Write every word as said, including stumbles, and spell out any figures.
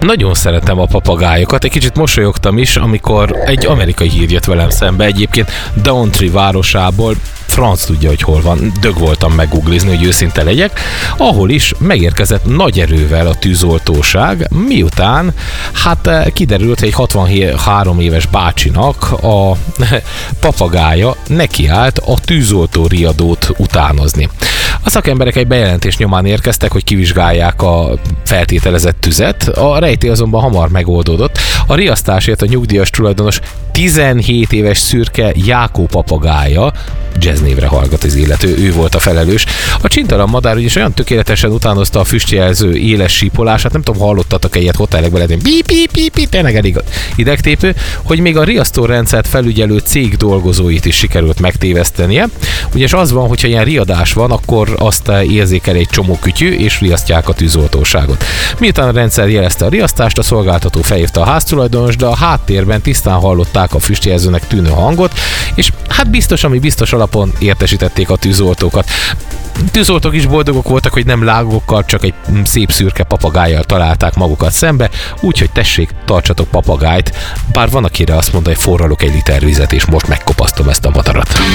Nagyon szeretem a papagájokat, egy kicsit mosolyogtam is, amikor egy amerikai hír jött velem szembe, egyébként Downtree városából, franc tudja, hogy hol van, dög voltam meggooglizni, hogy őszinte legyek, ahol is megérkezett nagy erővel a tűzoltóság, miután hát kiderült, hogy egy hatvanhárom éves bácsinak a papagája nekiállt a tűzoltó riadót utánozni. A szakemberek egy bejelentés nyomán érkeztek, hogy kivizsgálják a feltételezett tüzet, a rejtély azonban hamar megoldódott. A riasztásért a nyugdíjas tulajdonos tizenhét éves szürke Jákó papagája, jazz névre hallgat az illető, ő volt a felelős. A csintalan madár ugyanis olyan tökéletesen utánozta a füstjelző éles sípolását, nem tudom, hallottatok egyet hotelekben, lehet, bip, bip, bip, bip, tényleg elég idegtépő, hogy még a riasztórendszert felügyelő cég dolgozóit is sikerült megtévesztenie. Ugyanis az van, hogyha ilyen riadás van, akkor azt érzékel egy csomó kütyű, és riasztják a tűzoltóságot. Miután a rendszer jelezte a riasztást, a szolgáltató felhívta a háztulajdonos, de a háttérben tisztán hallották a füstjelzőnek tűnő hangot, és hát biztos, ami biztos alapon értesítették a tűzoltókat. Tűzoltók is boldogok voltak, hogy nem lágokkal, csak egy szép szürke papagájjal találták magukat szembe, úgyhogy tessék, tartsatok papagájt, bár van, akire azt mondta, hogy forralok egy liter vizet, és most megkopasztom ezt a madarat.